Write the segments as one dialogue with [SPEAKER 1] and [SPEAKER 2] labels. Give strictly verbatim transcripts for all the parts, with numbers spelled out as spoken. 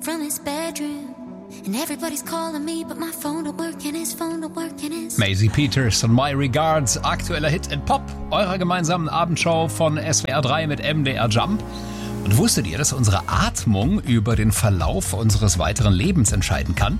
[SPEAKER 1] from his bedroom. And everybody's calling me, but my phone don't work and his phone don't work and his...
[SPEAKER 2] Maisie Peters und My Regards, aktueller Hit in Pop, eurer gemeinsamen Abendshow von S W R drei mit M D R Jump. Und wusstet ihr, dass unsere Atmung über den Verlauf unseres weiteren Lebens entscheiden kann?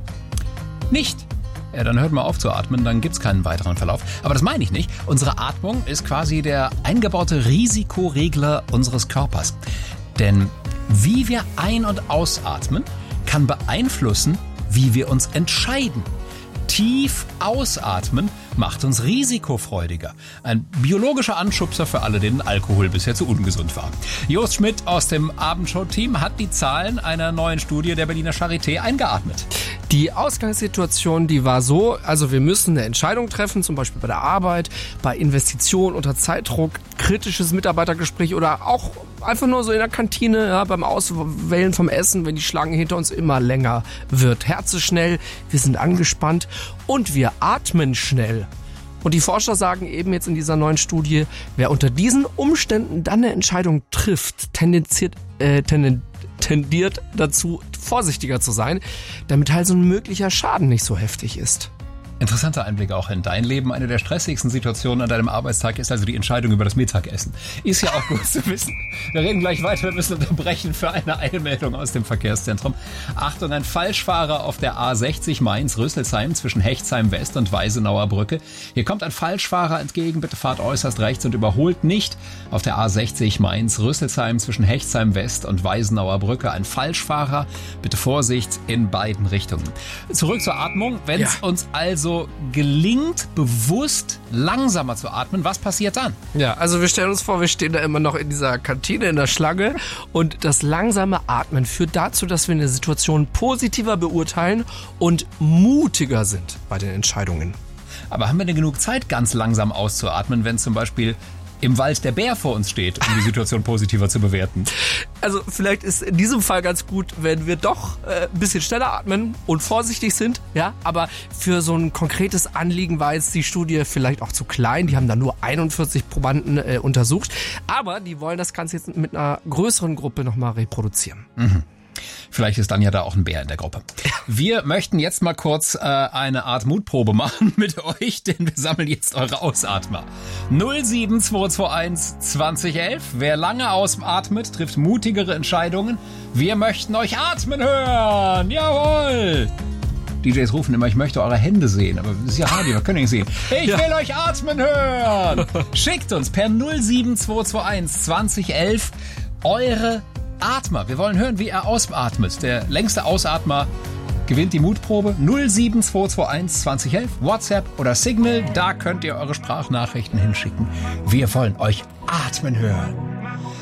[SPEAKER 2] Nicht. Ja, dann hört mal auf zu atmen, dann gibt's keinen weiteren Verlauf. Aber das meine ich nicht. Unsere Atmung ist quasi der eingebaute Risikoregler unseres Körpers. Denn wie wir ein- und ausatmen, kann beeinflussen, wie wir uns entscheiden. Tief ausatmen macht uns risikofreudiger. Ein biologischer Anschubser für alle, denen Alkohol bisher zu ungesund war. Jost Schmidt aus dem Abendshow-Team hat die Zahlen einer neuen Studie der Berliner Charité eingeatmet.
[SPEAKER 3] Die Ausgangssituation, die war so, also wir müssen eine Entscheidung treffen, zum Beispiel bei der Arbeit, bei Investitionen unter Zeitdruck, kritisches Mitarbeitergespräch oder auch einfach nur so in der Kantine, ja, beim Auswählen vom Essen, wenn die Schlange hinter uns immer länger wird. Herz ist schnell, wir sind angespannt und wir atmen schnell. Und die Forscher sagen eben jetzt in dieser neuen Studie, wer unter diesen Umständen dann eine Entscheidung trifft, tendenziert, äh, tenden, tendiert dazu, vorsichtiger zu sein, damit halt so ein möglicher Schaden nicht so heftig ist.
[SPEAKER 2] Interessanter Einblick auch in dein Leben. Eine der stressigsten Situationen an deinem Arbeitstag ist also die Entscheidung über das Mittagessen. Ist ja auch gut zu wissen. Wir reden gleich weiter. Wir müssen unterbrechen für eine Eilmeldung aus dem Verkehrszentrum. Achtung, ein Falschfahrer auf der A sechzig Mainz-Rüsselsheim zwischen Hechtsheim West und Weisenauer Brücke. Hier kommt ein Falschfahrer entgegen. Bitte fahrt äußerst rechts und überholt nicht. Auf der A sechzig Mainz-Rüsselsheim zwischen Hechtsheim West und Weisenauer Brücke. Ein Falschfahrer. Bitte Vorsicht in beiden Richtungen. Zurück zur Atmung. Wenn es ja. uns also gelingt, bewusst langsamer zu atmen, was passiert dann?
[SPEAKER 3] Ja, also wir stellen uns vor, wir stehen da immer noch in dieser Kantine, in der Schlange und das langsame Atmen führt dazu, dass wir eine Situation positiver beurteilen und mutiger sind bei den Entscheidungen.
[SPEAKER 2] Aber haben wir denn genug Zeit, ganz langsam auszuatmen, wenn zum Beispiel im Wald der Bär vor uns steht, um die Situation positiver zu bewerten?
[SPEAKER 3] Also vielleicht ist in diesem Fall ganz gut, wenn wir doch äh, ein bisschen schneller atmen und vorsichtig sind, ja. Aber für so ein konkretes Anliegen war jetzt die Studie vielleicht auch zu klein. Die haben da nur einundvierzig Probanden äh, untersucht. Aber die wollen das Ganze jetzt mit einer größeren Gruppe nochmal reproduzieren.
[SPEAKER 2] Mhm. Vielleicht ist dann ja da auch ein Bär in der Gruppe. Wir möchten jetzt mal kurz äh, eine Art Mutprobe machen mit euch, denn wir sammeln jetzt eure Ausatmer. null sieben zwei zwei eins zwanzig elf. Wer lange ausatmet, trifft mutigere Entscheidungen. Wir möchten euch atmen hören. Jawohl! D Js rufen immer, ich möchte eure Hände sehen, aber das ist ja Radio, wir können nicht sehen. Ich ja. will euch atmen hören! Schickt uns per null sieben zwei zwei eins zwanzig elf eure Atmer. Wir wollen hören, wie er ausatmet. Der längste Ausatmer gewinnt die Mutprobe. null sieben zwei zwei eins zwanzig elf, WhatsApp oder Signal. Da könnt ihr eure Sprachnachrichten hinschicken. Wir wollen euch atmen hören.